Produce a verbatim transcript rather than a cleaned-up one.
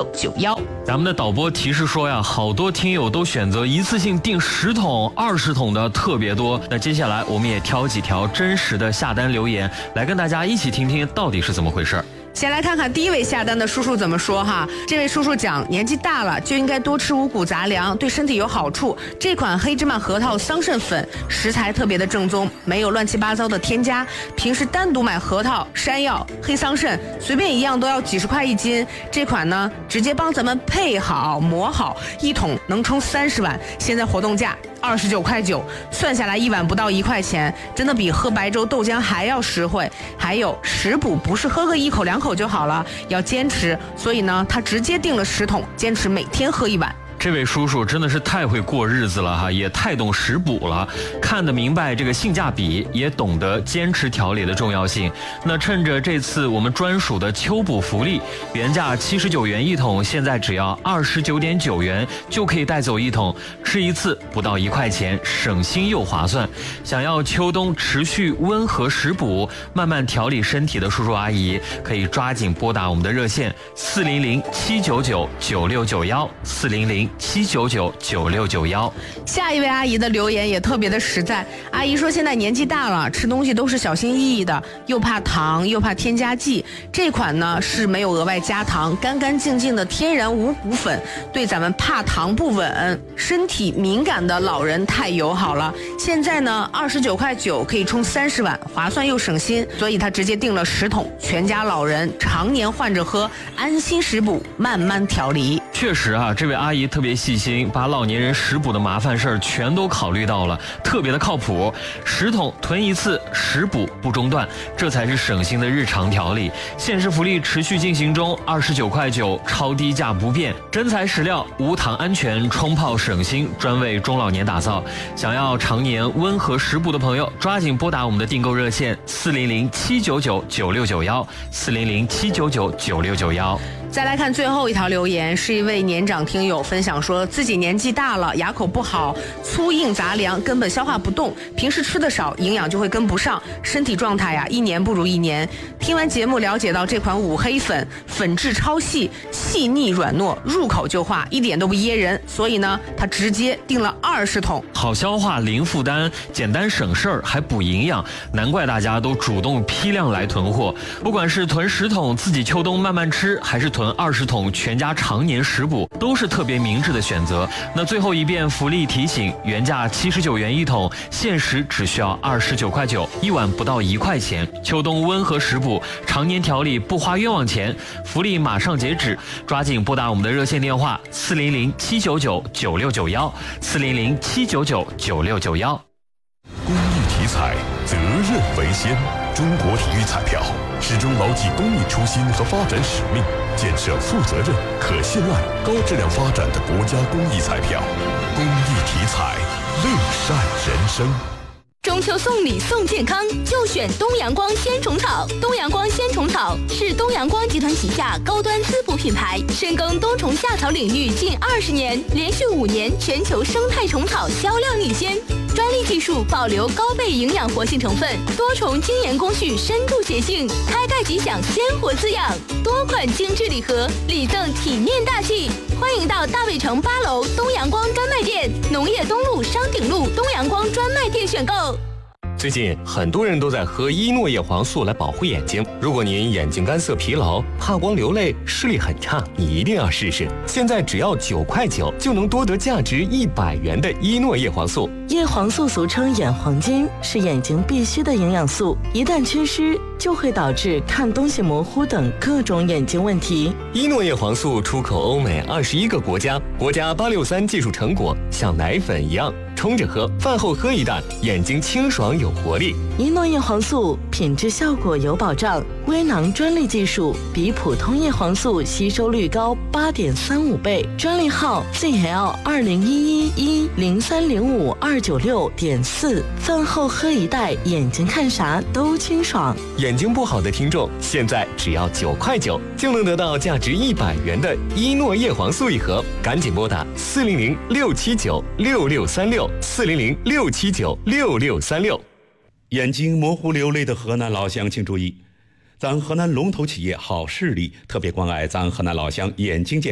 六九幺。 咱们的导播提示说呀，好多听友都选择一次性订十桶、二十桶的特别多。那接下来我们也挑几条真实的下单留言，来跟大家一起听听到底是怎么回事。 先来看看第一位下单的叔叔怎么说哈。这位叔叔讲，年纪大了就应该多吃五谷杂粮，对身体有好处。这款黑芝麻核桃桑葚粉食材特别的正宗，没有乱七八糟的添加。平时单独买核桃、山药、黑桑葚，随便一样都要几十块一斤。这款呢，直接帮咱们配好磨好，一桶能冲三十碗。现在活动价二十九块九，算下来一碗不到一块钱，真的比喝白粥豆浆还要实惠。还有食补不是喝个一口两口就好了，要坚持，所以呢，他直接订了十桶，坚持每天喝一碗。 这位叔叔真的是太会过日子了哈，也太懂食补了，看得明白这个性价比，也懂得坚持调理的重要性。那趁着这次我们专属的秋补福利，原价七十九元一桶，现在只要二十九点九元就可以带走一桶，吃一次不到一块钱，省心又划算。想要秋冬持续温和食补，慢慢调理身体的叔叔阿姨，可以抓紧拨打我们的热线四零零七九九九六九幺四零零七九九九六九幺。 下一位阿姨的留言也特别的实在，阿姨说现在年纪大了，吃东西都是小心翼翼的，又怕糖又怕添加剂。这款呢是没有额外加糖，干干净净的天然五谷粉，对咱们怕糖不稳、身体敏感的老人太友好了。现在呢二十九块九可以冲三十碗，划算又省心，所以他直接订了十桶，全家老人常年换着喝，安心食补，慢慢调理。 确实啊，这位阿姨特别细心，把老年人食补的麻烦事儿全都考虑到了，特别的靠谱。十桶囤一次，食补不中断，这才是省心的日常调理。限时福利持续进行中，二十九块九，超低价不变，真材实料，无糖安全，冲泡省心，专为中老年打造。想要常年温和食补的朋友，抓紧拨打我们的订购热线四零零七九九九六九幺四零零七九九九六九幺。 再来看最后一条留言，是一位年长听友分享说，自己年纪大了，牙口不好，粗硬杂粮根本消化不动，平时吃的少，营养就会跟不上，身体状态呀一年不如一年。听完节目了解到这款五黑粉粉质超细，细腻软糯，入口就化，一点都不噎人，所以呢他直接订了二十桶。 好消化，零负担，简单省事儿，还补营养，难怪大家都主动批量来囤货。不管是囤十桶自己秋冬慢慢吃，还是囤二十桶全家常年食补，都是特别明智的选择。那最后一遍福利提醒，原价七十九元一桶，限时只需要二十九块九，一碗不到一块钱。秋冬温和食补，常年调理不花冤枉钱，福利马上截止，抓紧拨打我们的热线电话四零零七九九九六九幺四零零七九九九六九幺。 公益体彩，责任为先。中国体育彩票始终牢记公益初心和发展使命，建设负责任、可信赖、高质量发展的国家公益彩票。公益体彩，乐善人生。 中秋送礼送健康，就选东阳光鲜虫草。东阳光鲜虫草是东阳光集团旗下高端滋补品牌，深耕冬虫夏草领域近二十年，连续五年全球生态虫草销量领先。专利技术保留高倍营养活性成分，多重精研工序深度洁净，开盖即享鲜活滋养。多款精致礼盒，礼赠体面大气。欢迎到大卫城八楼东阳光专卖店、农业东路商鼎路东阳光专卖店选购。 最近很多人都在喝伊诺叶黄素来保护眼睛。如果您眼睛干涩、疲劳、怕光、流泪、视力很差，你一定要试试。现在只要九块九，就能多得价值一百元的伊诺叶黄素。 叶黄素俗称眼黄金，是眼睛必需的营养素，一旦缺失，就会导致看东西模糊等各种眼睛问题。 伊诺叶黄素出口欧美二十一个国家，国家八六三技术成果，像奶粉一样。冲着喝，饭后喝一袋，眼睛清爽有活力。 伊诺叶黄素品质效果有保障，微囊专利技术，比普通叶黄素吸收率高八点三五倍。专利号 Z L 二零一一一零三零五二九六点四。饭后喝一袋，眼睛看啥都清爽。 眼睛不好的听众，现在只要九块九，就能得到价值一百元的伊诺叶黄素一盒，赶紧拨打四零零六七九六六三六。四零零六七九六六三六。 眼睛模糊流泪的河南老乡请注意，咱河南龙头企业好视力特别关爱咱河南老乡眼睛健康。